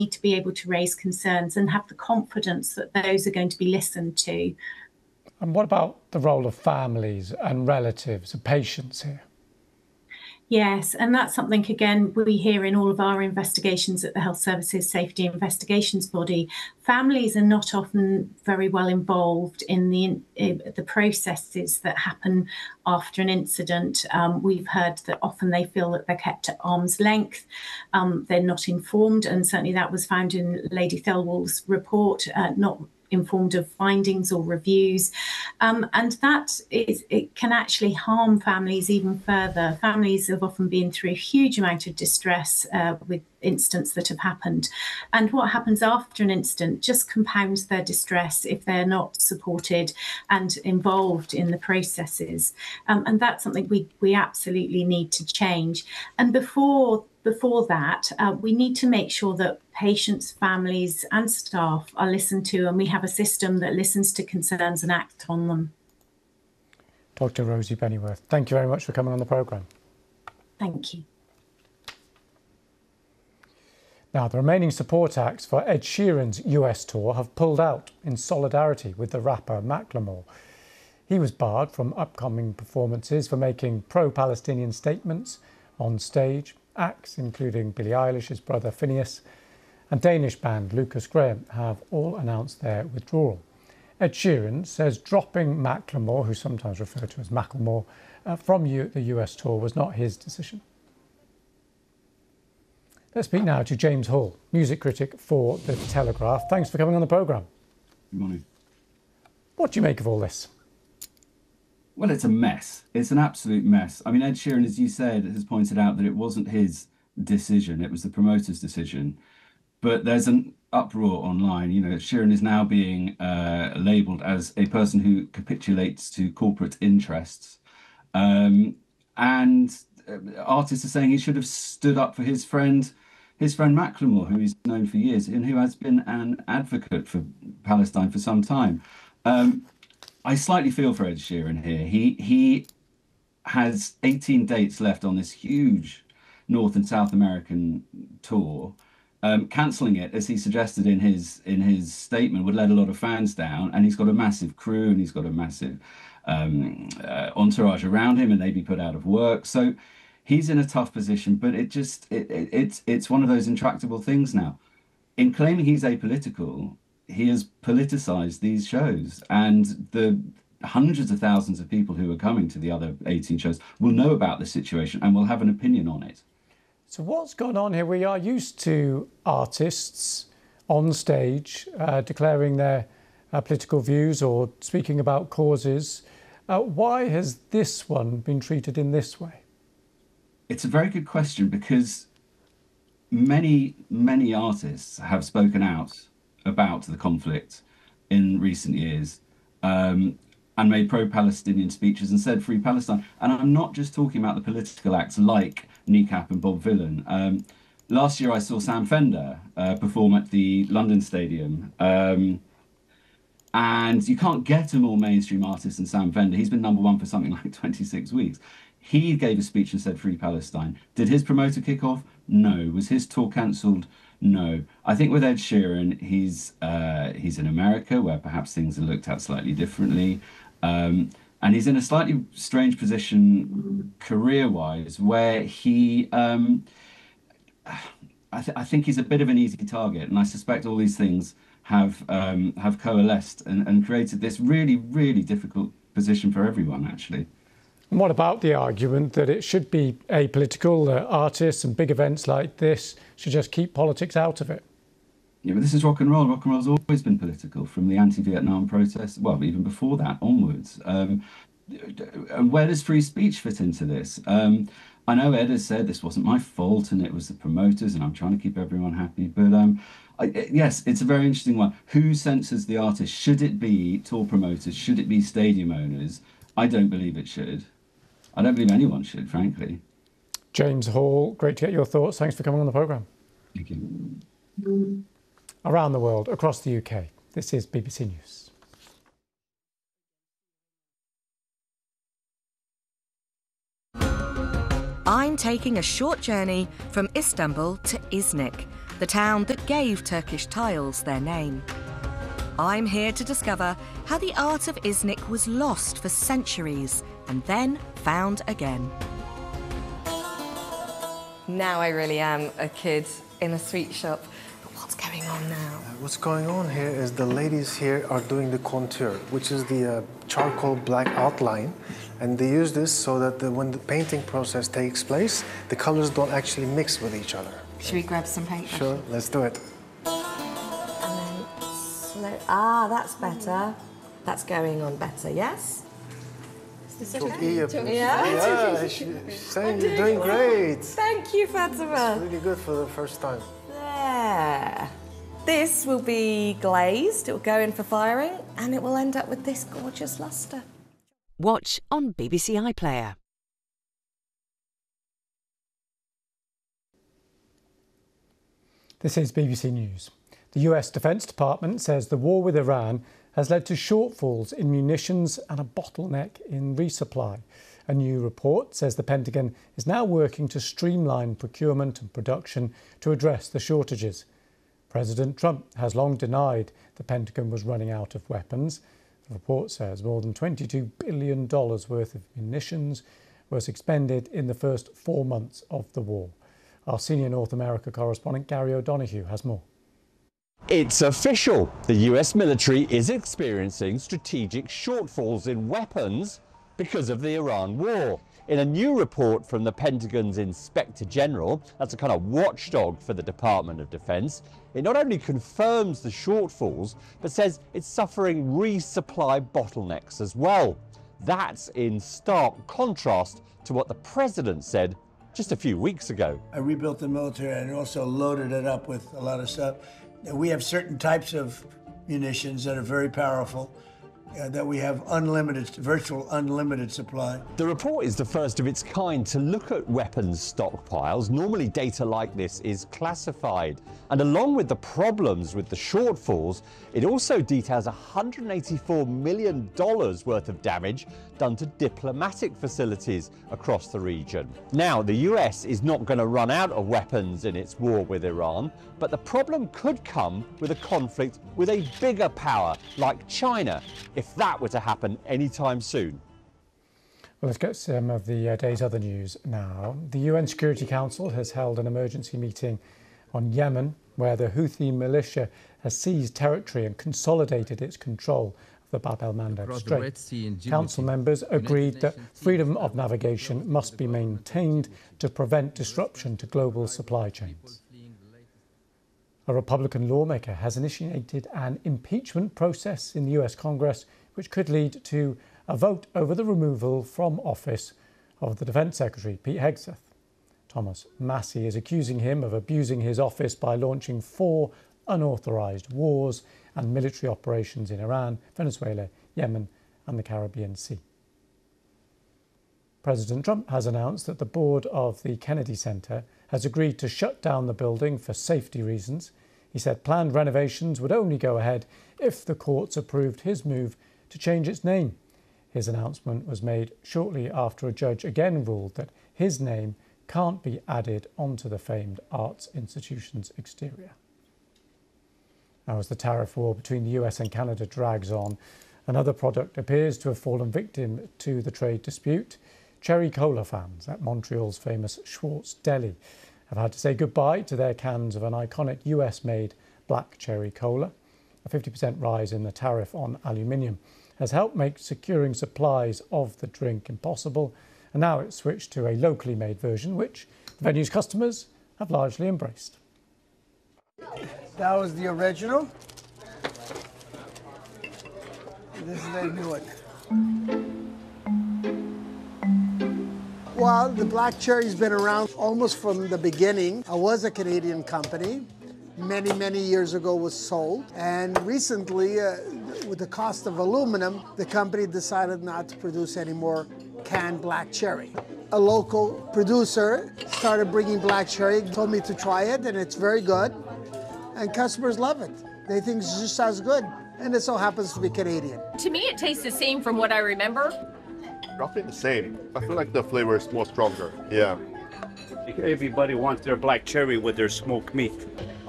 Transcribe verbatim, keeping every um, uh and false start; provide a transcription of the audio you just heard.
need to be able to raise concerns and have the confidence that those are going to be listened to. And what about the role of families and relatives and patients here? Yes, and that's something, again, we hear in all of our investigations at the Health Services Safety Investigations Body. Families are not often very well involved in the in the processes that happen after an incident. Um, we've heard that often they feel that they're kept at arm's length, um, they're not informed, and certainly that was found in Lady Thelwall's report, uh, not informed of findings or reviews, um, and that is, it can actually harm families even further. Families have often been through a huge amount of distress uh, with incidents that have happened, and what happens after an incident just compounds their distress if they're not supported and involved in the processes, um, and that's something we we absolutely need to change. And before Before that, uh, we need to make sure that patients, families and staff are listened to, and we have a system that listens to concerns and acts on them. Doctor Rosie Pennyworth, thank you very much for coming on the programme. Thank you. Now, the remaining support acts for Ed Sheeran's U S tour have pulled out in solidarity with the rapper Macklemore. He was barred from upcoming performances for making pro-Palestinian statements on stage. Acts, including Billie Eilish's brother Phineas and Danish band Lucas Graham, have all announced their withdrawal. Ed Sheeran says dropping Macklemore, who's sometimes referred to as Macklemore, uh, from U the U S tour was not his decision. Let's speak now to James Hall, music critic for The Telegraph. Thanks for coming on the programme. Good morning. What do you make of all this? Well, it's a mess. It's an absolute mess. I mean, Ed Sheeran, as you said, has pointed out that it wasn't his decision. It was the promoter's decision. But there's an uproar online. You know, Sheeran is now being uh, labelled as a person who capitulates to corporate interests. Um, and artists are saying he should have stood up for his friend, his friend Macklemore, who he's known for years and who has been an advocate for Palestine for some time. Um, I slightly feel for Ed Sheeran here. He he has eighteen dates left on this huge North and South American tour. Um, cancelling it, as he suggested in his in his statement, would let a lot of fans down. And he's got a massive crew and he's got a massive um, uh, entourage around him, and they'd be put out of work. So he's in a tough position. But it just it, it it's it's one of those intractable things now. In claiming he's apolitical, he has politicized these shows, and the hundreds of thousands of people who are coming to the other eighteen shows will know about the situation and will have an opinion on it. So what's gone on here? We are used to artists on stage uh, declaring their uh, political views or speaking about causes. Uh, why has this one been treated in this way? It's a very good question, because many, many artists have spoken out about the conflict in recent years, um, and made pro-Palestinian speeches and said free Palestine. And I'm not just talking about the political acts like Kneecap and Bob Vylan. Um, last year I saw Sam Fender uh, perform at the London Stadium, um, and you can't get a more mainstream artist than Sam Fender. He's been number one for something like twenty-six weeks. He gave a speech and said free Palestine. Did his promoter kick off? No. Was his tour cancelled? No. I think with Ed Sheeran, he's uh, he's in America, where perhaps things are looked at slightly differently. Um, and he's in a slightly strange position career-wise, where he, um, I, th I think he's a bit of an easy target. And I suspect all these things have um, have coalesced and, and created this really, really difficult position for everyone, actually. And what about the argument that it should be apolitical, that artists and big events like this should just keep politics out of it? Yeah, but this is rock and roll. Rock and roll's always been political, from the anti-Vietnam protest, well, even before that onwards. Um, and where does free speech fit into this? Um, I know Ed has said this wasn't my fault and it was the promoters and I'm trying to keep everyone happy. But um, I, yes, it's a very interesting one. Who censors the artist? Should it be tour promoters? Should it be stadium owners? I don't believe it should. I don't believe anyone should, frankly. James Hall, great to get your thoughts. Thanks for coming on the programme. Thank you. Around the world, across the U K, this is B B C News. I'm taking a short journey from Istanbul to Iznik, the town that gave Turkish tiles their name. I'm here to discover how the art of Iznik was lost for centuries and then found again. Now I really am a kid in a sweet shop. But what's going on now? Uh, what's going on here is the ladies here are doing the contour, which is the uh, charcoal black outline. And they use this so that the, when the painting process takes place, the colors don't actually mix with each other. Should we grab some paint? Sure, let's do it. And then slow. Ah, that's better. That's going on better, yes? Is this okay? Yeah, yeah. yeah she's saying you're doing great. Thank you, Fatima. It's really good for the first time. There. This will be glazed, it will go in for firing, and it will end up with this gorgeous lustre. Watch on B B C iPlayer. This is B B C News. The U S Defence Department says the war with Iran has led to shortfalls in munitions and a bottleneck in resupply. A new report says the Pentagon is now working to streamline procurement and production to address the shortages. President Trump has long denied the Pentagon was running out of weapons. The report says more than twenty-two billion dollars worth of munitions was expended in the first four months of the war. Our senior North America correspondent Gary O'Donoghue has more. It's official. The U S military is experiencing strategic shortfalls in weapons because of the Iran war. In a new report from the Pentagon's Inspector General, that's a kind of watchdog for the Department of Defense, it not only confirms the shortfalls, but says it's suffering resupply bottlenecks as well. That's in stark contrast to what the president said just a few weeks ago. I rebuilt the military and also loaded it up with a lot of stuff. We have certain types of munitions that are very powerful, uh, that we have unlimited, virtual unlimited supply. The report is the first of its kind to look at weapons stockpiles. Normally data like this is classified. And along with the problems with the shortfalls, it also details one hundred eighty-four million dollars worth of damage done to diplomatic facilities across the region. Now, the U S is not going to run out of weapons in its war with Iran, but the problem could come with a conflict with a bigger power like China, if that were to happen anytime soon. Well, let's get some of the uh, day's other news now. The U N Security Council has held an emergency meeting on Yemen, where the Houthi militia has seized territory and consolidated its control of the Bab el-Mandeb Strait. Council members agreed that freedom of navigation must be maintained to prevent disruption to global supply chains. A Republican lawmaker has initiated an impeachment process in the U S Congress, which could lead to a vote over the removal from office of the Defence Secretary, Pete Hegseth. Thomas Massie is accusing him of abusing his office by launching four unauthorised wars and military operations in Iran, Venezuela, Yemen and the Caribbean Sea. President Trump has announced that the board of the Kennedy Center has agreed to shut down the building for safety reasons. He said planned renovations would only go ahead if the courts approved his move to change its name. His announcement was made shortly after a judge again ruled that his name can't be added onto the famed arts institution's exterior. Now, as the tariff war between the U S and Canada drags on, another product appears to have fallen victim to the trade dispute. Cherry Cola fans at Montreal's famous Schwartz Deli have had to say goodbye to their cans of an iconic U S-made black cherry cola. A fifty percent rise in the tariff on aluminium has helped make securing supplies of the drink impossible, and now it's switched to a locally made version, which the venue's customers have largely embraced. That was the original. This is the new one. Well, the black cherry's been around almost from the beginning. I was a Canadian company. Many, many years ago was sold. And recently, uh, with the cost of aluminum, the company decided not to produce any more canned black cherry. A local producer started bringing black cherry, told me to try it, and it's very good. And customers love it. They think it's just as good. And it so happens to be Canadian. To me, it tastes the same from what I remember. Roughly the same. I feel like the flavor is more stronger. Yeah. Everybody wants their black cherry with their smoked meat.